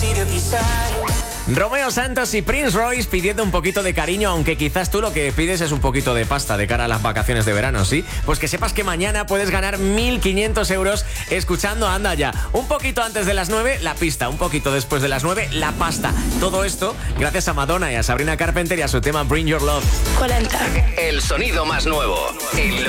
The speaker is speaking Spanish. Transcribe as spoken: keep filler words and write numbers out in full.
Romeo Santos y Prince Royce pidiendo un poquito de cariño, aunque quizás tú lo que pides es un poquito de pasta de cara a las vacaciones de verano, ¿sí? Pues que sepas que mañana puedes ganar mil quinientos euros escuchando Anda Ya. Un poquito antes de las nueve, la pista. Un poquito después de las nueve, la pasta. Todo esto gracias a Madonna y a Sabrina Carpenter y a su tema Bring Your Love. cuarenta. El sonido más nuevo en